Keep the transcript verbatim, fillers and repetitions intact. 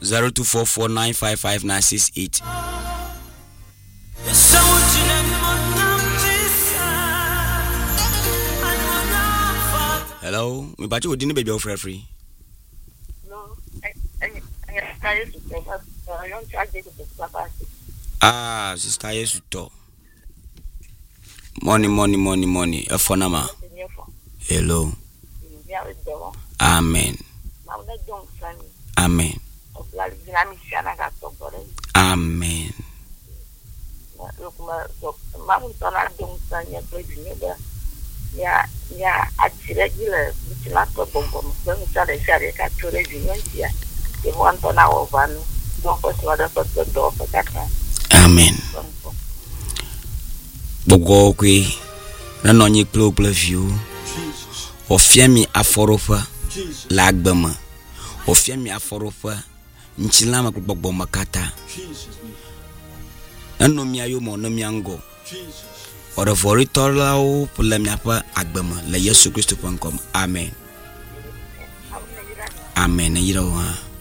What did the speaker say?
zero two four four nine five five nine six eight. Hello, me bachi wo dini baby o free free. No, I I I used to but I don't charge it to papa. Ah, sister Yesu to. Money, money, money, money. A phonema. Hello. Amen. Amen. Amen. Yeah, yeah, I see regular, which is not a bomb. When we started sharing a two regiments here, they want an hour one, don't put other person door for that. Amen. Bogo kwe na nonye klo plavio ofiami aforofa lagbama ofiami aforofa nchilama gbogbo makata eno mi ayo mo no mi ango ora voritola o pulamia pa agbama la Yesu Kristo ponkom. Amen. Amen. Yiro ha